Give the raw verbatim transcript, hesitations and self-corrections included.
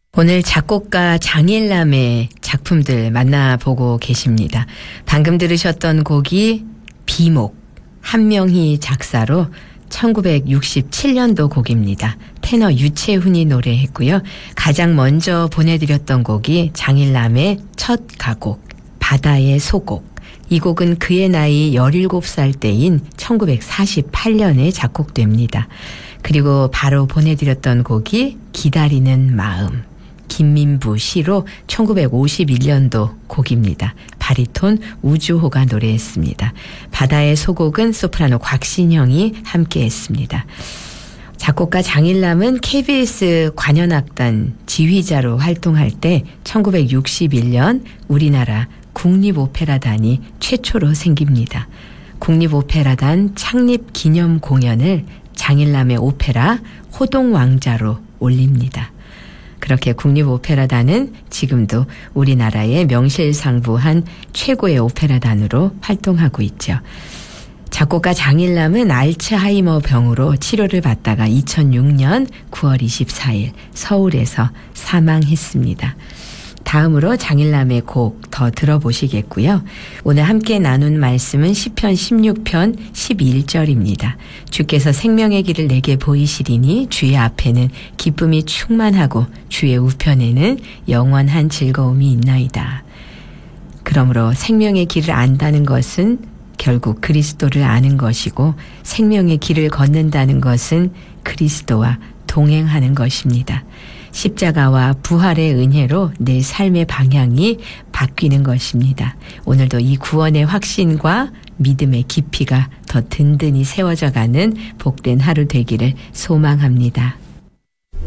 오늘 작곡가 장일남의 작품들 만나보고 계십니다. 방금 들으셨던 곡이 비목, 한명희 작사로 천구백육십칠 년도 곡입니다. 테너 유채훈이 노래했고요. 가장 먼저 보내드렸던 곡이 장일남의 첫 가곡, 바다의 소곡. 이 곡은 그의 나이 열일곱 살 때인 천구백사십팔 년에 작곡됩니다. 그리고 바로 보내드렸던 곡이 기다리는 마음, 김민부 시로 천구백오십일 년도 곡입니다. 바리톤 우주호가 노래했습니다. 바다의 소곡은 소프라노 곽신형이 함께했습니다. 작곡가 장일남은 케이비에스 관현악단 지휘자로 활동할 때 천구백육십일 년 우리나라 국립오페라단이 최초로 생깁니다. 국립오페라단 창립 기념 공연을 장일남의 오페라 호동왕자로 올립니다. 그렇게 국립오페라단은 지금도 우리나라의 명실상부한 최고의 오페라단으로 활동하고 있죠. 작곡가 장일남은 알츠하이머 병으로 치료를 받다가 이천육 년 구월 이십사일 서울에서 사망했습니다. 다음으로 장일남의 곡 더 들어보시겠고요. 오늘 함께 나눈 말씀은 시편 십육 편 십일 절입니다. 주께서 생명의 길을 내게 보이시리니 주의 앞에는 기쁨이 충만하고 주의 우편에는 영원한 즐거움이 있나이다. 그러므로 생명의 길을 안다는 것은 결국 그리스도를 아는 것이고 생명의 길을 걷는다는 것은 그리스도와 동행하는 것입니다. 십자가와 부활의 은혜로 내 삶의 방향이 바뀌는 것입니다. 오늘도 이 구원의 확신과 믿음의 깊이가 더 든든히 세워져 가는 복된 하루 되기를 소망합니다.